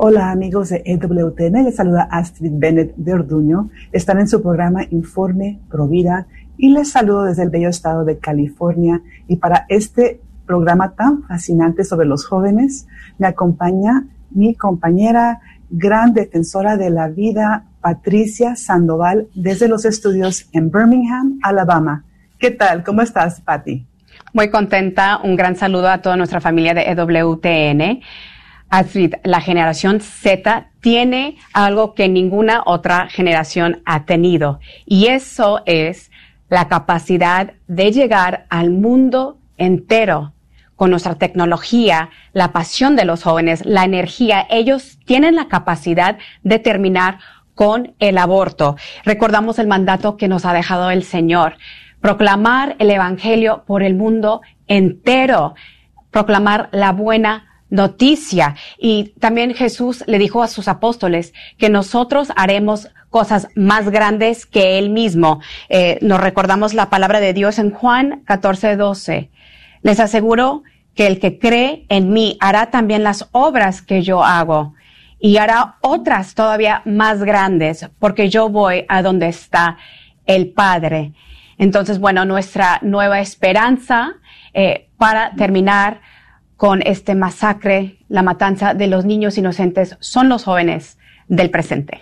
Hola amigos de EWTN, les saluda Astrid Bennett de Orduño. Están en su programa Informe Provida y les saludo desde el bello estado de California. Y para este programa tan fascinante sobre los jóvenes, me acompaña mi compañera, gran defensora de la vida, Patricia Sandoval, desde los estudios en Birmingham, Alabama. ¿Qué tal? ¿Cómo estás, Pati? Muy contenta. Un gran saludo a toda nuestra familia de EWTN. Astrid, la generación Z tiene algo que ninguna otra generación ha tenido, y eso es la capacidad de llegar al mundo entero con nuestra tecnología, la pasión de los jóvenes, la energía. Ellos tienen la capacidad de terminar con el aborto. Recordamos el mandato que nos ha dejado el Señor: proclamar el evangelio por el mundo entero, proclamar la buena noticia. Y también Jesús le dijo a sus apóstoles que nosotros haremos cosas más grandes que Él mismo. Nos recordamos la palabra de Dios en Juan 14:12. Les aseguro que el que cree en mí hará también las obras que yo hago, y hará otras todavía más grandes, porque yo voy a donde está el Padre. Entonces, bueno, nuestra nueva esperanza para terminar con este masacre, la matanza de los niños inocentes, son los jóvenes del presente.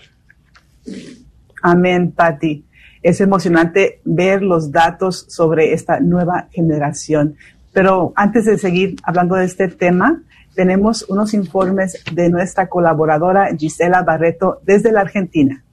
Amén, Pati. Es emocionante ver los datos sobre esta nueva generación. Pero antes de seguir hablando de este tema, tenemos unos informes de nuestra colaboradora Gisela Barreto desde la Argentina.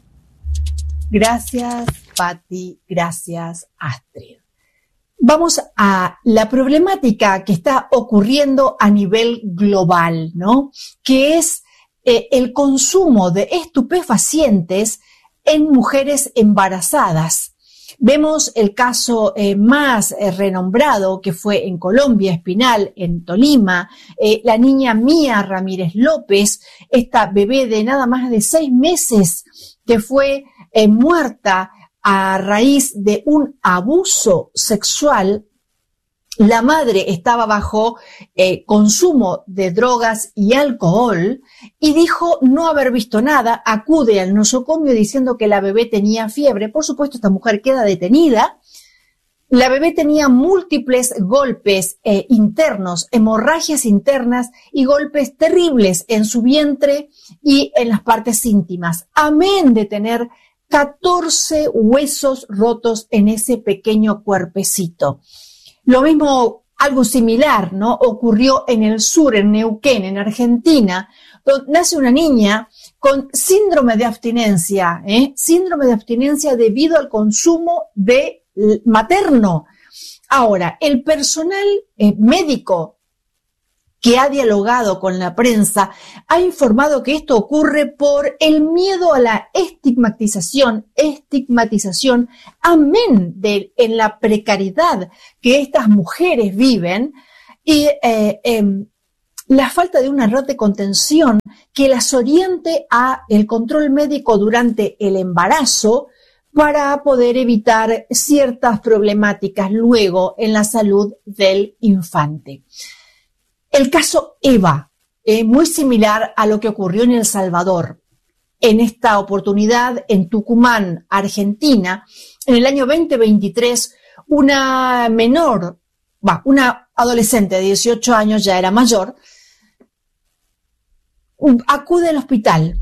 Gracias, Pati. Gracias, Astrid. Vamos a la problemática que está ocurriendo a nivel global, ¿no? Que es el consumo de estupefacientes en mujeres embarazadas. Vemos el caso más renombrado, que fue en Colombia, Espinal, en Tolima, la niña Mía Ramírez López, esta bebé de nada más de 6 meses que fue muerta a raíz de un abuso sexual. La madre estaba bajo consumo de drogas y alcohol y dijo no haber visto nada. Acude al nosocomio diciendo que la bebé tenía fiebre. Por supuesto, esta mujer queda detenida. La bebé tenía múltiples golpes internos, hemorragias internas y golpes terribles en su vientre y en las partes íntimas. Amén de tener 14 huesos rotos en ese pequeño cuerpecito. Lo mismo, algo similar, ¿no? Ocurrió en el sur, en Neuquén, en Argentina, donde nace una niña con síndrome de abstinencia, síndrome de abstinencia debido al consumo de materno. Ahora, el personal médico que ha dialogado con la prensa, ha informado que esto ocurre por el miedo a la estigmatización, amén en la precariedad que estas mujeres viven, y la falta de una red de contención que las oriente a el control médico durante el embarazo para poder evitar ciertas problemáticas luego en la salud del infante. El caso Eva, muy similar a lo que ocurrió en El Salvador. En esta oportunidad, en Tucumán, Argentina, en el año 2023, una adolescente de 18 años, ya era mayor, acude al hospital.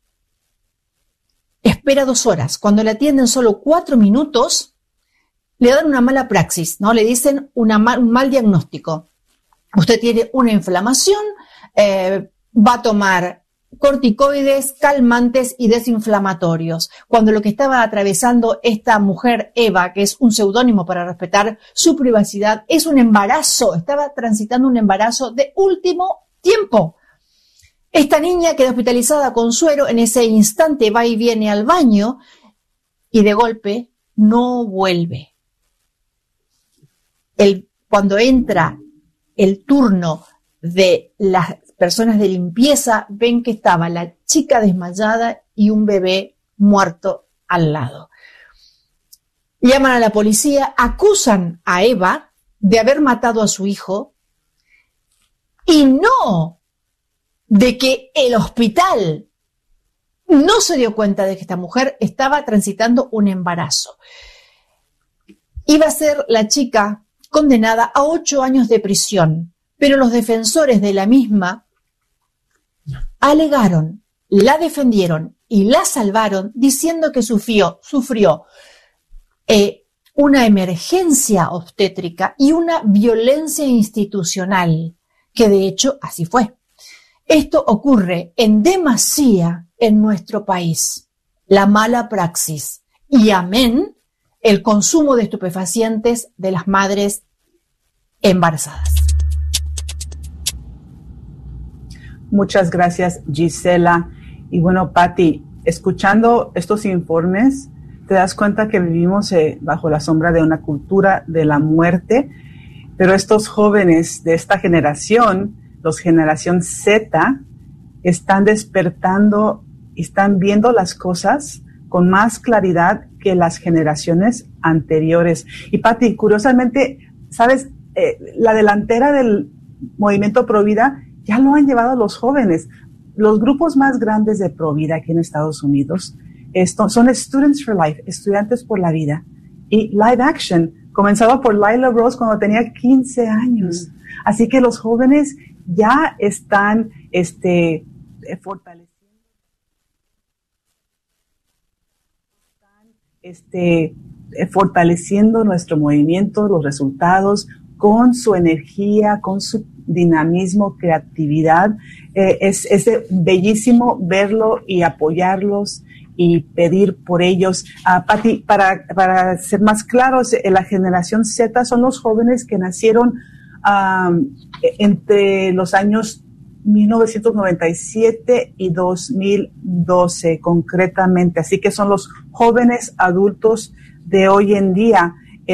Espera 2 horas. Cuando le atienden solo 4 minutos, le dan una mala praxis, ¿no? Le dicen un mal diagnóstico. Usted tiene una inflamación, va a tomar corticoides, calmantes y desinflamatorios. Cuando lo que estaba atravesando esta mujer, Eva, que es un seudónimo para respetar su privacidad, es un embarazo, estaba transitando un embarazo de último tiempo. Esta niña queda hospitalizada con suero, en ese instante va y viene al baño y de golpe no vuelve. Cuando entra el turno de las personas de limpieza, ven que estaba la chica desmayada y un bebé muerto al lado. Llaman a la policía, acusan a Eva de haber matado a su hijo y no de que el hospital no se dio cuenta de que esta mujer estaba transitando un embarazo. Iba a ser la chica condenada a 8 años de prisión, pero los defensores de la misma alegaron, la defendieron y la salvaron diciendo que sufrió una emergencia obstétrica y una violencia institucional, que de hecho así fue. Esto ocurre en demasía en nuestro país, la mala praxis y amén, el consumo de estupefacientes de las madres embarazadas. Muchas gracias, Gisela. Y bueno, Patti, escuchando estos informes, te das cuenta que vivimos bajo la sombra de una cultura de la muerte, pero estos jóvenes de esta generación, los generación Z, están despertando y están viendo las cosas con más claridad que las generaciones anteriores. Y Patti, curiosamente, ¿sabes? La delantera del movimiento Pro Vida ya lo han llevado los jóvenes. Los grupos más grandes de Pro Vida aquí en Estados Unidos son Students for Life, Estudiantes por la Vida. Y Live Action, comenzado por Lila Rose cuando tenía 15 años. Así que los jóvenes ya están fortaleciendo nuestro movimiento, los resultados, con su energía, con su dinamismo, creatividad. Es bellísimo verlo y apoyarlos y pedir por ellos. Patti, para ser más claros, la generación Z son los jóvenes que nacieron entre los años 1997 y 2012 concretamente, así que son los jóvenes adultos de hoy en día,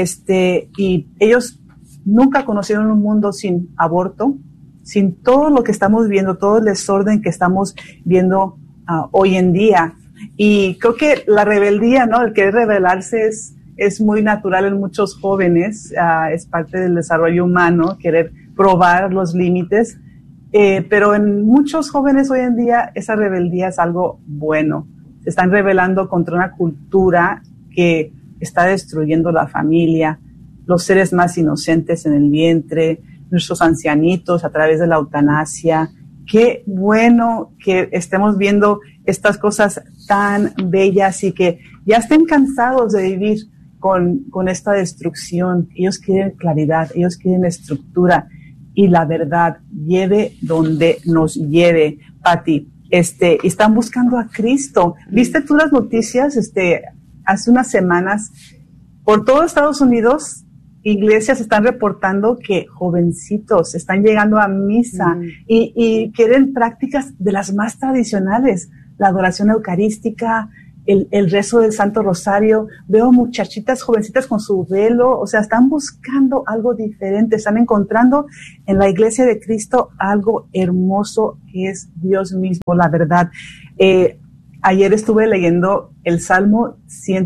y ellos nunca conocieron un mundo sin aborto, sin todo lo que estamos viendo, todo el desorden que estamos viendo hoy en día. Y creo que la rebeldía, ¿no? El querer rebelarse es muy natural en muchos jóvenes, es parte del desarrollo humano, querer probar los límites, pero en muchos jóvenes hoy en día esa rebeldía es algo bueno. Se están rebelando contra una cultura que está destruyendo la familia, los seres más inocentes en el vientre, nuestros ancianitos a través de la eutanasia. Qué bueno que estemos viendo estas cosas tan bellas y que ya estén cansados de vivir con esta destrucción. Ellos quieren claridad, ellos quieren estructura y la verdad, lleve donde nos lleve. Patti, están buscando a Cristo. ¿Viste tú las noticias hace unas semanas? Por todo Estados Unidos, iglesias están reportando que jovencitos están llegando a misa y quieren prácticas de las más tradicionales, la adoración eucarística, el rezo del Santo Rosario. Veo muchachitas jovencitas con su velo, o sea, están buscando algo diferente, están encontrando en la iglesia de Cristo algo hermoso que es Dios mismo, la verdad. Ayer estuve leyendo el Salmo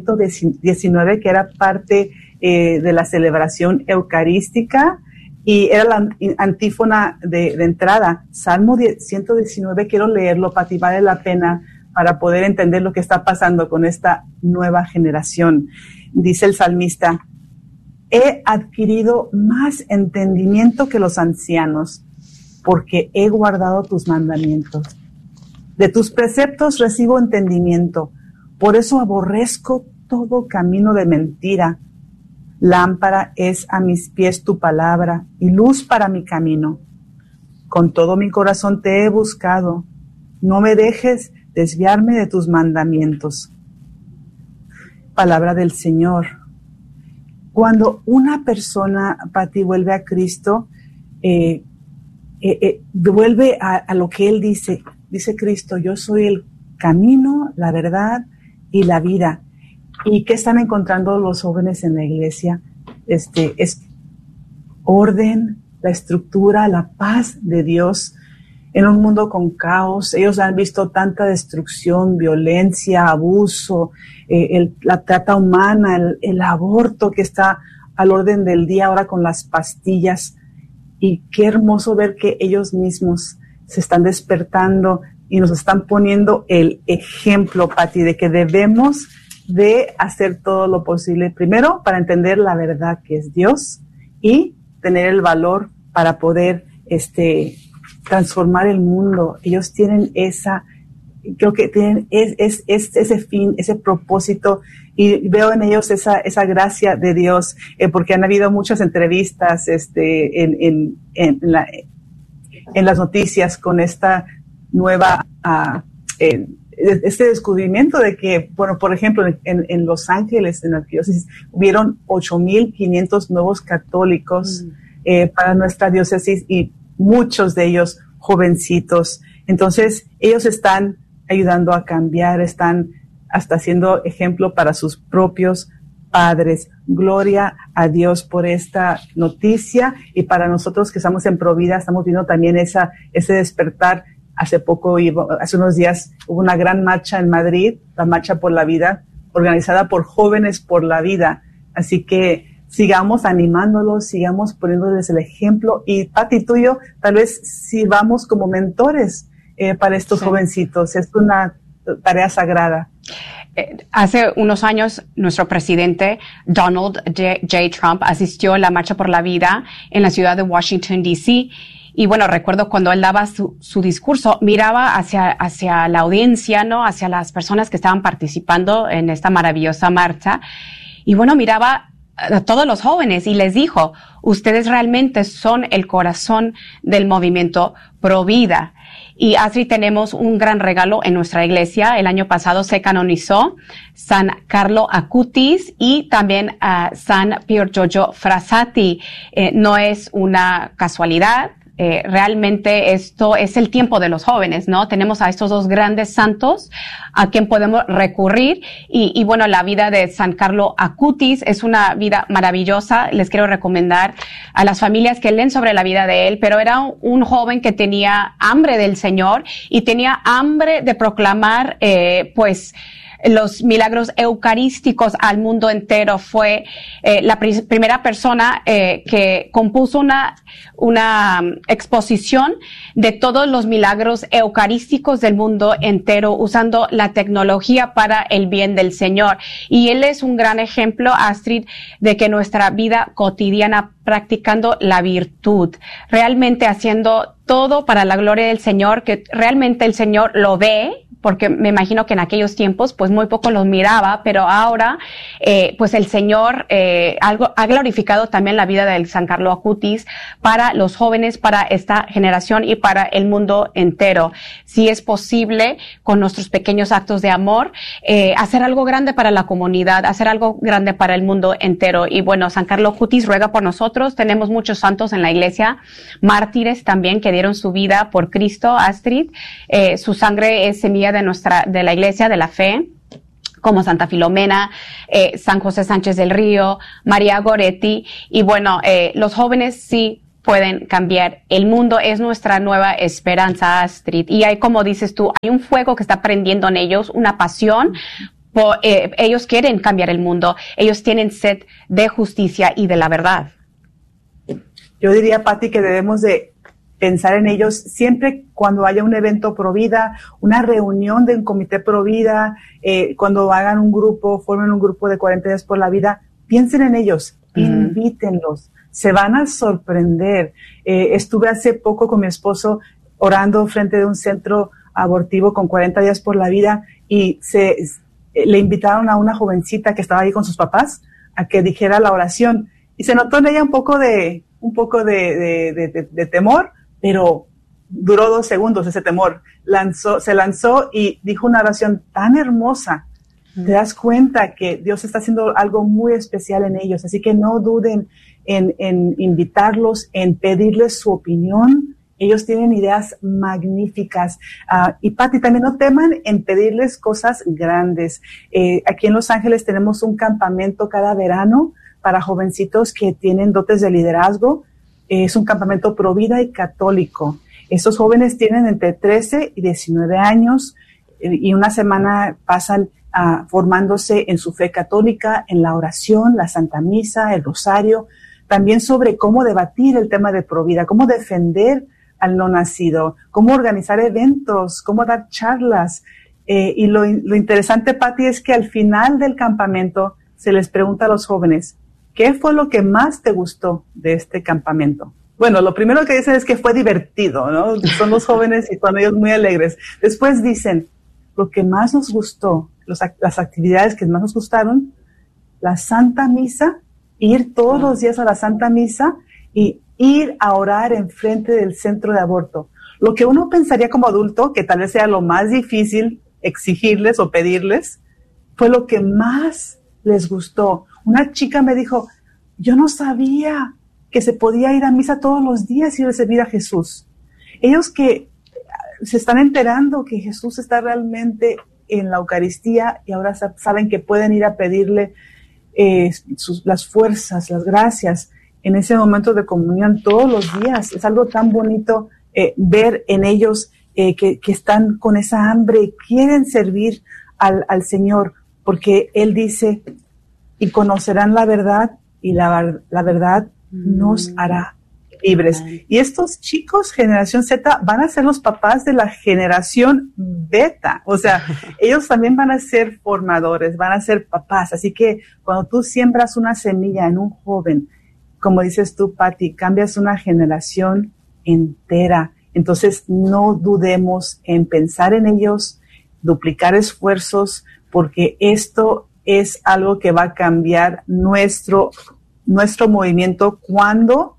119, que era parte de la celebración eucarística, y era la antífona de entrada. Salmo 119, quiero leerlo, Patti, vale la pena para poder entender lo que está pasando con esta nueva generación. Dice el salmista: he adquirido más entendimiento que los ancianos, porque he guardado tus mandamientos. De tus preceptos recibo entendimiento, por eso aborrezco todo camino de mentira. Lámpara es a mis pies tu palabra y luz para mi camino. Con todo mi corazón te he buscado, no me dejes desviarme de tus mandamientos. Palabra del Señor. Cuando una persona, Patti, vuelve a Cristo, vuelve a lo que Él dice. Dice Cristo: yo soy el camino, la verdad y la vida. ¿Y qué están encontrando los jóvenes en la iglesia? Es orden, la estructura, la paz de Dios en un mundo con caos. Ellos han visto tanta destrucción, violencia, abuso, la trata humana, el aborto que está al orden del día ahora con las pastillas. Y qué hermoso ver que ellos mismos se están despertando y nos están poniendo el ejemplo, Pati, de que debemos de hacer todo lo posible, primero para entender la verdad que es Dios y tener el valor para poder transformar el mundo. Ellos tienen creo que tienen ese fin, ese propósito, y veo en ellos esa gracia de Dios, porque han habido muchas entrevistas en las noticias con esta nueva este descubrimiento de que, bueno, por ejemplo, en Los Ángeles, en la arquidiócesis, hubieron 8,500 nuevos católicos para nuestra diócesis, y muchos de ellos jovencitos. Entonces, ellos están ayudando a cambiar, están hasta siendo ejemplo para sus propios padres. Gloria a Dios por esta noticia, y para nosotros que estamos en Provida, estamos viendo también ese despertar. Hace unos días hubo una gran marcha en Madrid, la Marcha por la Vida, organizada por Jóvenes por la Vida. Así que sigamos animándolos, sigamos poniéndoles el ejemplo, y Pati, tú y yo tal vez sirvamos como mentores para estos jovencitos. Es una tarea sagrada. Hace unos años, nuestro presidente Donald J. Trump asistió a la Marcha por la Vida en la ciudad de Washington, D.C., y bueno, recuerdo cuando él daba su discurso, miraba hacia la audiencia, ¿no? Hacia las personas que estaban participando en esta maravillosa marcha. Y bueno, miraba a todos los jóvenes y les dijo, ustedes realmente son el corazón del movimiento Pro Vida. Y Astrid, tenemos un gran regalo en nuestra iglesia. El año pasado se canonizó San Carlo Acutis y también San Pier Giorgio Frassati. No es una casualidad. Realmente esto es el tiempo de los jóvenes, ¿no? Tenemos a estos dos grandes santos a quien podemos recurrir, y bueno, la vida de San Carlo Acutis es una vida maravillosa. Les quiero recomendar a las familias que leen sobre la vida de él, pero era un joven que tenía hambre del Señor y tenía hambre de proclamar, los milagros eucarísticos al mundo entero. Fue la primera persona que compuso una exposición de todos los milagros eucarísticos del mundo entero, usando la tecnología para el bien del Señor. Y él es un gran ejemplo, Astrid, de que nuestra vida cotidiana, practicando la virtud, realmente haciendo todo para la gloria del Señor, que realmente el Señor lo ve, porque me imagino que en aquellos tiempos pues muy poco los miraba, pero ahora pues el Señor ha glorificado también la vida del San Carlo Acutis para los jóvenes, para esta generación y para el mundo entero. Si es posible, con nuestros pequeños actos de amor, hacer algo grande para la comunidad, hacer algo grande para el mundo entero. Y bueno, San Carlo Acutis ruega por nosotros. Tenemos muchos santos en la iglesia, mártires también, que dieron su vida por Cristo, Astrid. Su sangre es semilla de la iglesia, de la fe, como Santa Filomena, San José Sánchez del Río, María Goretti. Y bueno, los jóvenes sí pueden cambiar el mundo. Es nuestra nueva esperanza, Astrid. Y hay, como dices tú, hay un fuego que está prendiendo en ellos, una pasión. Ellos quieren cambiar el mundo. Ellos tienen sed de justicia y de la verdad. Yo diría, Pati, que debemos de pensar en ellos siempre cuando haya un evento Pro Vida, una reunión de un comité Pro Vida, cuando hagan formen un grupo de 40 días por la vida, piensen en ellos, invítenlos, se van a sorprender. Estuve hace poco con mi esposo orando frente de un centro abortivo con 40 días por la vida, y le invitaron a una jovencita que estaba ahí con sus papás a que dijera la oración, y se notó en ella un poco de temor, pero duró 2 segundos ese temor. Se lanzó y dijo una oración tan hermosa. Te das cuenta que Dios está haciendo algo muy especial en ellos, así que no duden en invitarlos, en pedirles su opinión. Ellos tienen ideas magníficas. Y Pati, también no teman en pedirles cosas grandes. Aquí en Los Ángeles tenemos un campamento cada verano para jovencitos que tienen dotes de liderazgo. Es un campamento Pro Vida y católico. Estos jóvenes tienen entre 13 y 19 años y una semana pasan formándose en su fe católica, en la oración, la Santa Misa, el rosario, también sobre cómo debatir el tema de Pro Vida, cómo defender al no nacido, cómo organizar eventos, cómo dar charlas. Y lo interesante, Pati, es que al final del campamento se les pregunta a los jóvenes, ¿qué fue lo que más te gustó de este campamento? Bueno, lo primero que dicen es que fue divertido, ¿no? Son los jóvenes y cuando ellos muy alegres. Después dicen, lo que más nos gustó, las actividades que más nos gustaron, la Santa Misa, ir todos los días a la Santa Misa y ir a orar enfrente del centro de aborto. Lo que uno pensaría como adulto, que tal vez sea lo más difícil exigirles o pedirles, fue lo que más les gustó. Una chica me dijo, yo no sabía que se podía ir a misa todos los días y recibir a Jesús. Ellos que se están enterando que Jesús está realmente en la Eucaristía y ahora saben que pueden ir a pedirle las fuerzas, las gracias en ese momento de comunión todos los días. Es algo tan bonito ver en ellos que están con esa hambre y quieren servir al Señor, porque Él dice, y conocerán la verdad, y la verdad nos hará libres. Y estos chicos, generación Z, van a ser los papás de la generación beta. O sea, ellos también van a ser formadores, van a ser papás. Así que cuando tú siembras una semilla en un joven, como dices tú, Pati, cambias una generación entera. Entonces, no dudemos en pensar en ellos, duplicar esfuerzos, porque esto es algo que va a cambiar nuestro movimiento cuando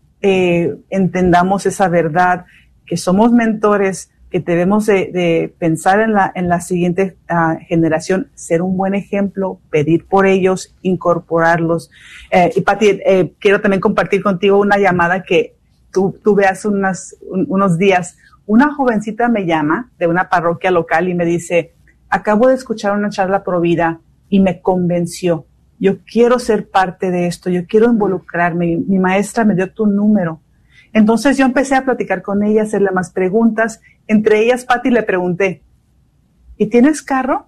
entendamos esa verdad, que somos mentores, que debemos de pensar en la siguiente generación, ser un buen ejemplo, pedir por ellos, incorporarlos. Y Pati, quiero también compartir contigo una llamada que tuve hace unos días. Una jovencita me llama de una parroquia local y me dice, acabo de escuchar una charla pro vida y me convenció. Yo quiero ser parte de esto, yo quiero involucrarme. Mi maestra me dio tu número. Entonces yo empecé a platicar con ella, hacerle más preguntas. Entre ellas, Pati, le pregunté, ¿y tienes carro?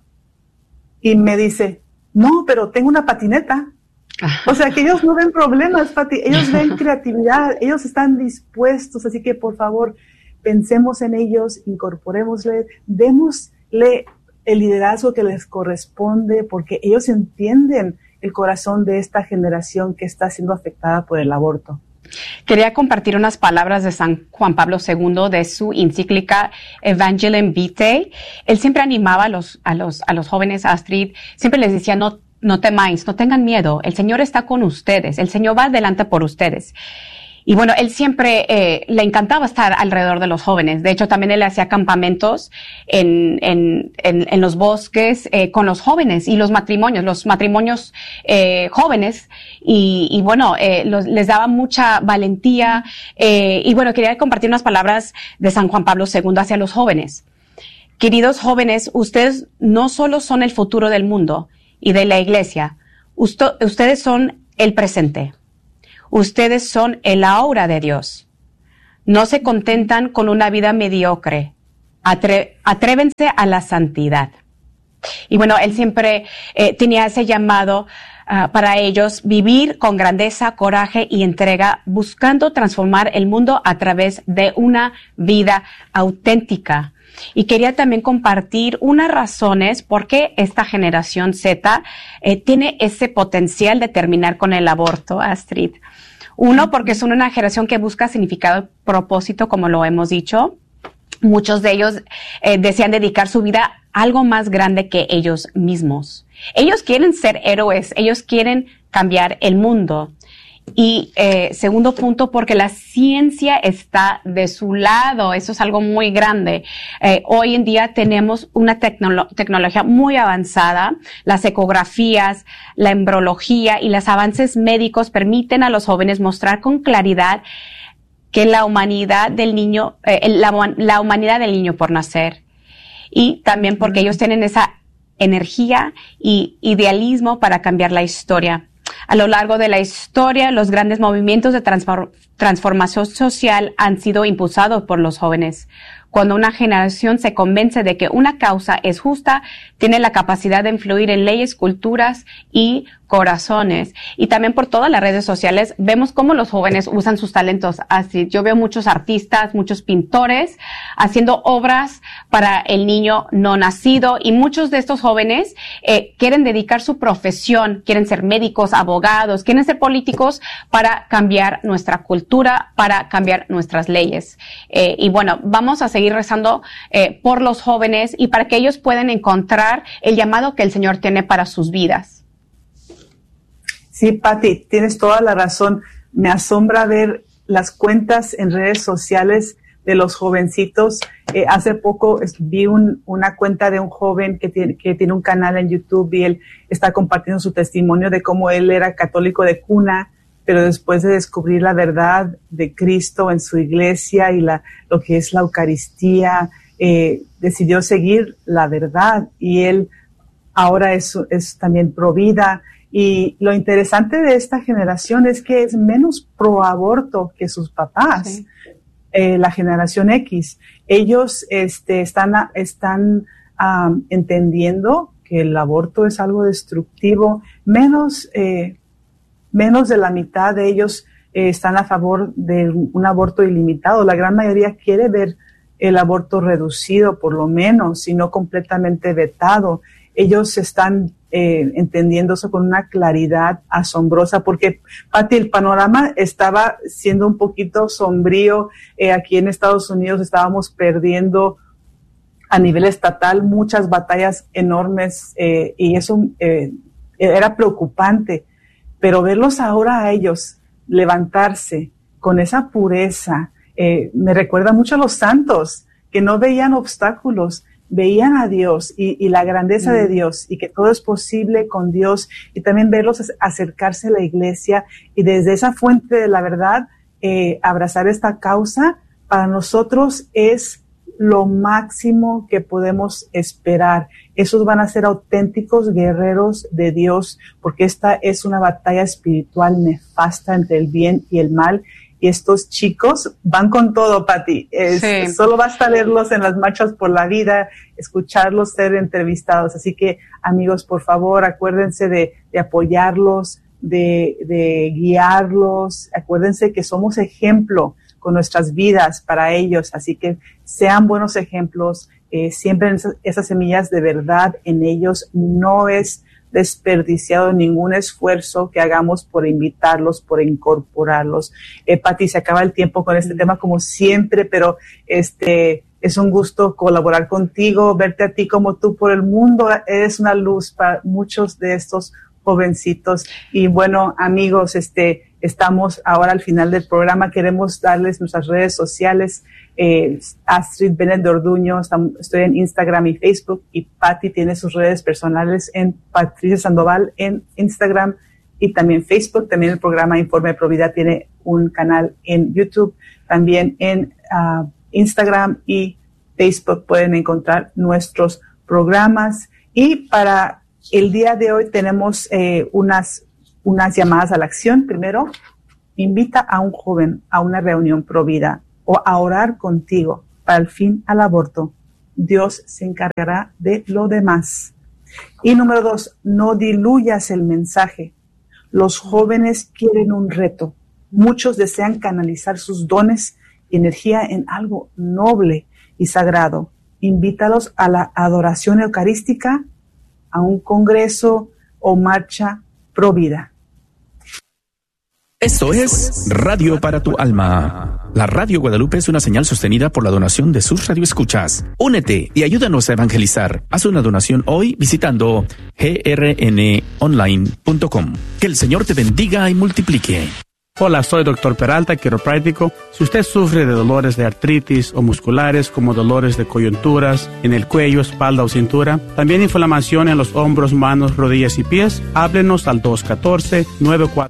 Y me dice, no, pero tengo una patineta. O sea que ellos no ven problemas, Pati, ellos ven creatividad, ellos están dispuestos. Así que por favor, pensemos en ellos, incorporémosle, démosle el liderazgo que les corresponde, porque ellos entienden el corazón de esta generación que está siendo afectada por el aborto. Quería compartir unas palabras de San Juan Pablo II de su encíclica Evangelii Vitae. Él siempre animaba a los jóvenes, Astrid, siempre les decía, no temáis, no tengan miedo, el Señor está con ustedes, el Señor va adelante por ustedes. Y bueno, él siempre le encantaba estar alrededor de los jóvenes. De hecho, también él hacía campamentos en los bosques con los jóvenes y los matrimonios jóvenes. Y bueno, les daba mucha valentía. Y bueno, quería compartir unas palabras de San Juan Pablo II hacia los jóvenes. Queridos jóvenes, ustedes no solo son el futuro del mundo y de la iglesia, ustedes son el presente. Ustedes son el aura de Dios. No se contentan con una vida mediocre. Atrévense a la santidad. Y bueno, él siempre tenía ese llamado para ellos, vivir con grandeza, coraje y entrega, buscando transformar el mundo a través de una vida auténtica. Y quería también compartir unas razones por qué esta generación Z tiene ese potencial de terminar con el aborto, Astrid. Uno, porque son una generación que busca significado y propósito, como lo hemos dicho. Muchos de ellos desean dedicar su vida a algo más grande que ellos mismos. Ellos quieren ser héroes, ellos quieren cambiar el mundo. Y segundo punto, porque la ciencia está de su lado. Eso es algo muy grande. Hoy en día tenemos una tecnología muy avanzada. Las ecografías, la embriología y los avances médicos permiten a los jóvenes mostrar con claridad que la humanidad del niño, la humanidad del niño por nacer. Y también porque ellos tienen esa energía y idealismo para cambiar la historia. A lo largo de la historia, los grandes movimientos de transformación social han sido impulsados por los jóvenes. Cuando una generación se convence de que una causa es justa, tiene la capacidad de influir en leyes, culturas y corazones. Y también por todas las redes sociales vemos cómo los jóvenes usan sus talentos. Así, yo veo muchos artistas, muchos pintores haciendo obras para el niño no nacido, y muchos de estos jóvenes quieren dedicar su profesión, quieren ser médicos, abogados, quieren ser políticos para cambiar nuestra cultura, para cambiar nuestras leyes. Y bueno, vamos a seguir rezando por los jóvenes y para que ellos puedan encontrar el llamado que el Señor tiene para sus vidas. Sí, Pati, tienes toda la razón. Me asombra ver las cuentas en redes sociales de los jovencitos. Hace poco vi una cuenta de un joven que tiene un canal en YouTube, y él está compartiendo su testimonio de cómo él era católico de cuna, pero después de descubrir la verdad de Cristo en su iglesia y lo que es la Eucaristía, decidió seguir la verdad, y él ahora es también pro vida. Y lo interesante de esta generación es que es menos pro aborto que sus papás. Sí. La generación X, ellos están entendiendo que el aborto es algo destructivo. Menos de la mitad de ellos están a favor de un aborto ilimitado. La gran mayoría quiere ver el aborto reducido, por lo menos, y no completamente vetado. Ellos están entendiendo eso con una claridad asombrosa, porque, Pati, el panorama estaba siendo un poquito sombrío. Aquí en Estados Unidos estábamos perdiendo a nivel estatal muchas batallas enormes, y eso era preocupante. Pero verlos ahora a ellos levantarse con esa pureza, me recuerda mucho a los santos, que no veían obstáculos, veían a Dios y la grandeza de Dios, y que todo es posible con Dios, y también verlos acercarse a la iglesia y desde esa fuente de la verdad abrazar esta causa. Para nosotros es lo máximo que podemos esperar. Esos van a ser auténticos guerreros de Dios, porque esta es una batalla espiritual nefasta entre el bien y el mal. Y estos chicos van con todo, Pati. Sí. Solo basta verlos en las marchas por la vida, escucharlos ser entrevistados. Así que, amigos, por favor, acuérdense de apoyarlos, de guiarlos. Acuérdense que somos ejemplo con nuestras vidas para ellos. Así que sean buenos ejemplos. Siembren esas semillas de verdad en ellos. No es desperdiciado ningún esfuerzo que hagamos por invitarlos, por incorporarlos. Pati, se acaba el tiempo con este tema como siempre, pero es un gusto colaborar contigo, verte a ti como tú por el mundo. Eres una luz para muchos de estos jovencitos. Y bueno, amigos, estamos ahora al final del programa. Queremos darles nuestras redes sociales. Astrid Bennett de Orduño, estoy en Instagram y Facebook, y Pati tiene sus redes personales en Patricia Sandoval en Instagram y también Facebook. También el programa Informe Pro Vida tiene un canal en YouTube, también en Instagram y Facebook pueden encontrar nuestros programas. Y para el día de hoy tenemos unas llamadas a la acción. Primero, invita a un joven a una reunión Pro Vida o a orar contigo para el fin al aborto. Dios se encargará de lo demás. Y número 2, no diluyas el mensaje. Los jóvenes quieren un reto. Muchos desean canalizar sus dones y energía en algo noble y sagrado. Invítalos a la adoración eucarística, a un congreso o marcha Pro Vida. Esto es Radio para tu Alma. La Radio Guadalupe es una señal sostenida por la donación de sus radioescuchas. Únete y ayúdanos a evangelizar. Haz una donación hoy visitando grnonline.com. Que el Señor te bendiga y multiplique. Hola, soy Dr. Peralta, quiropráctico. Si usted sufre de dolores de artritis o musculares como dolores de coyunturas en el cuello, espalda o cintura, también inflamación en los hombros, manos, rodillas y pies, háblenos al 214-94.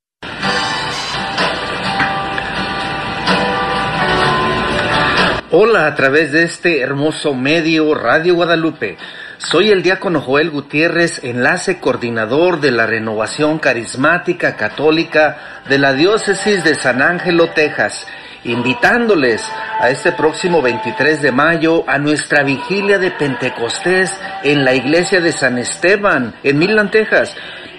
Hola, a través de este hermoso medio Radio Guadalupe. Soy el diácono Joel Gutiérrez, enlace coordinador de la Renovación Carismática Católica de la Diócesis de San Ángelo, Texas, invitándoles a este próximo 23 de mayo a nuestra vigilia de Pentecostés en la iglesia de San Esteban, en Midland, Texas.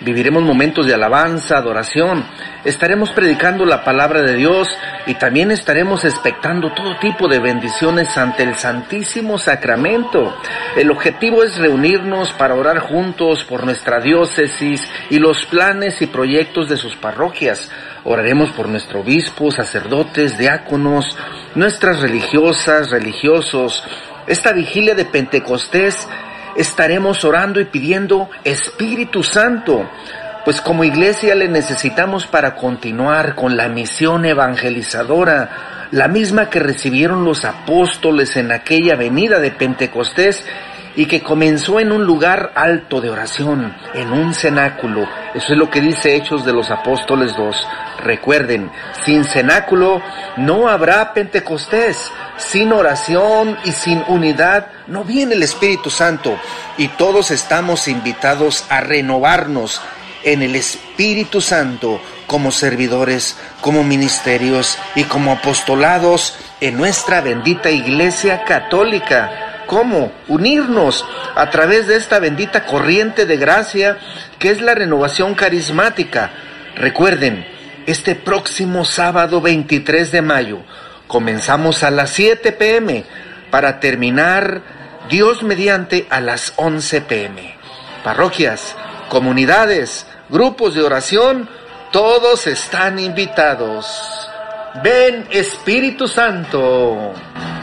Viviremos momentos de alabanza, adoración. Estaremos predicando la palabra de Dios y también estaremos expectando todo tipo de bendiciones ante el Santísimo Sacramento. El objetivo es reunirnos para orar juntos por nuestra diócesis y los planes y proyectos de sus parroquias. Oraremos por nuestro obispo, sacerdotes, diáconos, nuestras religiosas, religiosos. Esta vigilia de Pentecostés estaremos orando y pidiendo Espíritu Santo, pues como iglesia le necesitamos para continuar con la misión evangelizadora, la misma que recibieron los apóstoles en aquella venida de Pentecostés y que comenzó en un lugar alto de oración, en un cenáculo. Eso es lo que dice Hechos de los Apóstoles 2. Recuerden, sin cenáculo no habrá Pentecostés. Sin oración y sin unidad no viene el Espíritu Santo. Y todos estamos invitados a renovarnos en el Espíritu Santo como servidores, como ministerios y como apostolados en nuestra bendita Iglesia Católica. ¿Cómo? Unirnos a través de esta bendita corriente de gracia que es la renovación carismática. Recuerden, este próximo sábado 23 de mayo comenzamos a las 7 p.m. para terminar, Dios mediante, a las 11 p.m. Parroquias, comunidades, grupos de oración, todos están invitados. Ven, Espíritu Santo.